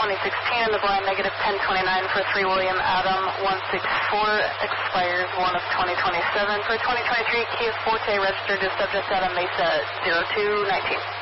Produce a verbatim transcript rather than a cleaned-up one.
twenty sixteen in the blind, negative ten twenty-nine for three William Adam one six four, expires one of twenty twenty-seven. For twenty twenty-three Kia Forte, registered to subject out on Mesa zero two nineteen.